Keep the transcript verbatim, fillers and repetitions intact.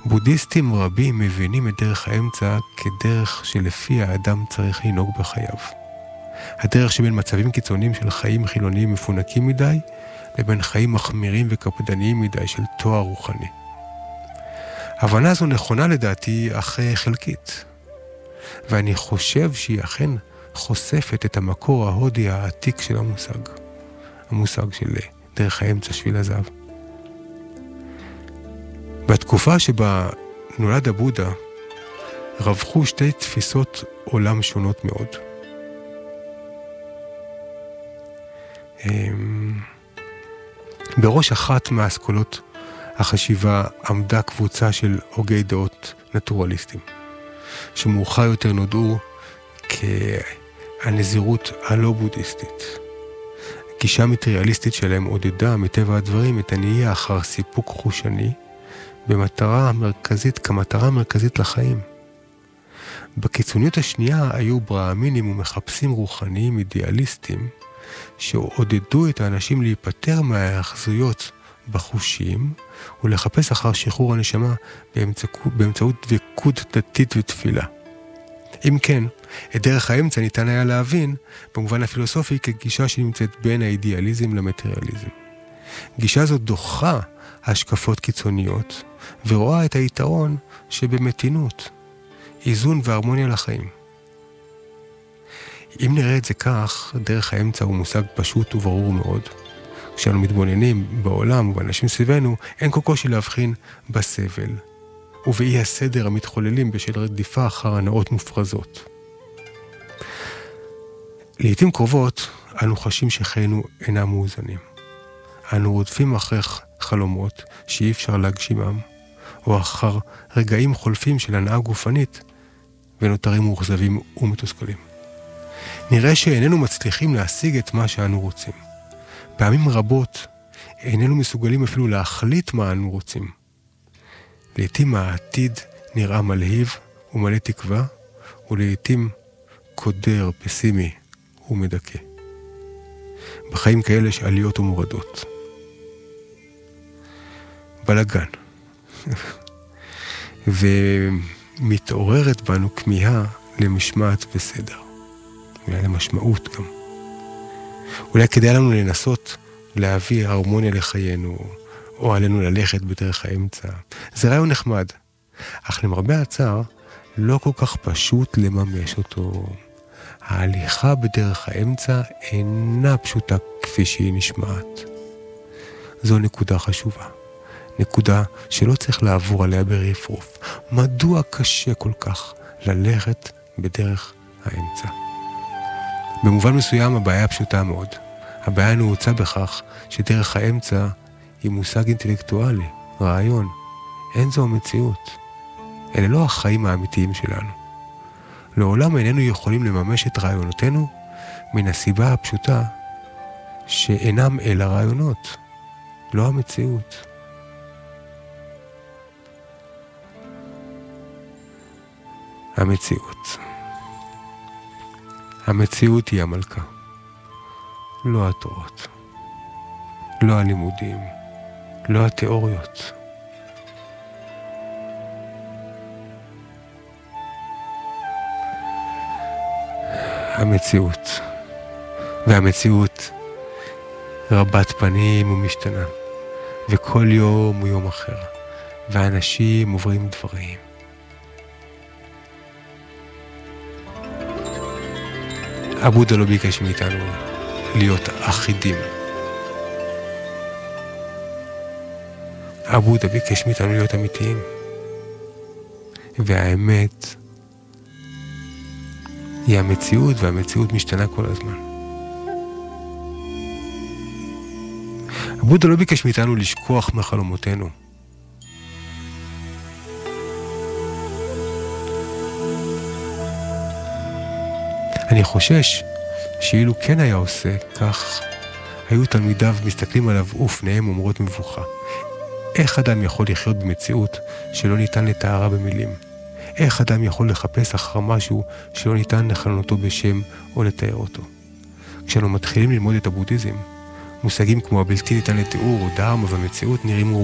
בודהיסטים רבים מבינים את דרך האמצע כדרך שלפי האדם צריך לנהוג בחייו. הדרך שבין מצבים קיצוניים של חיים חילוניים מפונקים מדי, לבין חיים מחמירים וקפדניים מדי של תואר רוחני. ההבנה הזו נכונה לדעתי אך חלקית. ואני חושב שהיא אכן חושפת את המקור ההודי העתיק של המושג. המושג של דרך האמצע שביל הזהב. בתקופה שבה נולד הבודה, רווחו שתי תפיסות עולם שונות מאוד. בראש אחת מהאסכולות החשיבה עמדה קבוצה של הוגי דעות נטורליסטים, שמאוחר יותר נודעו כהנזירות הלא בודהיסטית. הגישה המטריאליסטית שלהם עודדה מטבע הדברים את הנהייה אחר סיפוק חושני, במטרה המרכזית, כמטרה המרכזית לחיים. בקיצוניות השנייה היו ברהמינים ומחפשים רוחניים אידיאליסטים, שעודדו את האנשים להיפטר מהאחזויות בחושים, ולחפש אחר שחרור הנשמה באמצעות דבקות דתית ותפילה. אם כן, את דרך האמצע ניתן היה להבין, במובן הפילוסופי, כגישה שנמצאת בין האידיאליזם למטריאליזם. גישה זאת דוחה השקפות קיצוניות, ורואה את היתרון שבמתינות, איזון והרמוניה לחיים. אם נראה את זה כך, דרך האמצע הוא מושג פשוט וברור מאוד. כשאנו מתבוננים בעולם ובאנשים סביבנו, אין כל קושי להבחין בסבל, ובאי הסדר המתחוללים בשל רדיפה אחר הנאות מופרזות. לעתים קרובות, אנו חשים שחיינו אינם מאוזנים. אנו רודפים אחרי חלומות שאי אפשר להגשימם, או אחר רגעים חולפים של הנאה גופנית, ונותרים מאוכזבים ומתוסכלים. נראה שאיננו מצליחים להשיג את מה שאנו רוצים. פעמים רבות איננו מסוגלים אפילו להחליט מה אנו רוצים. לעתים העתיד נראה מלהיב ומלא תקווה, ולעתים קודר, פסימי ומדכא. בחיים כאלה יש עליות ומורדות. בלגן. ומתעוררת בנו כמיהה למשמעת וסדר. אולי למשמעות גם. אולי כדאי לנו לנסות להביא הרמוניה לחיינו, או עלינו ללכת בדרך האמצע. זה רעיון נחמד, אך למרבה הצער, לא כל כך פשוט לממש אותו. ההליכה בדרך האמצע אינה פשוטה כפי שהיא נשמעת. זו נקודה חשובה. נקודה שלא צריך לעבור עליה ברפרוף. מדוע קשה כל כך ללכת בדרך האמצע? במובן מסוים הבעיה פשוטה מאוד. הבעיה נעוצה בכך שדרך האמצע היא מושג אינטלקטואלי, רעיון. אין זו המציאות. אלה לא החיים האמיתיים שלנו. לעולם איננו יכולים לממש את רעיונותינו מן הסיבה הפשוטה שאינם אלא רעיונות, לא המציאות. המציאות. המציאות היא המלכה. לא התורות. לא הלימודים. לא התיאוריות. המציאות. והמציאות רבת פנים ומשתנה. וכל יום הוא יום אחר. ואנשים עוברים דברים. הבודה לא ביקש מאיתנו להיות אחידים. הבודה ביקש מאיתנו להיות אמיתיים. והאמת היא המציאות, והמציאות משתנה כל הזמן. הבודה לא ביקש מאיתנו לשכוח מחלומותינו. אני חושש שאילו כן היה עושה כך, היו תלמידיו מסתכלים עליו ופניהם אומרות מבוכה. איך אדם יכול לחיות במציאות שלא ניתן לתארה במילים? איך אדם יכול לחפש אחר משהו שלא ניתן לכנות אותו בשם או לתאר אותו? כשאנו מתחילים ללמוד את הבודהיזם, מושגים כמו הבלתי ניתן לתיאור או דהרמה והמציאות נראים